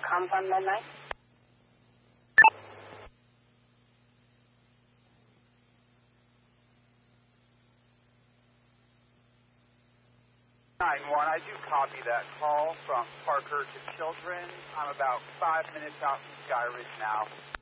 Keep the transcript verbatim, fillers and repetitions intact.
comes on midnight? nine one, I do copy that call from Parker to Children. I'm about five minutes out from Sky Ridge now.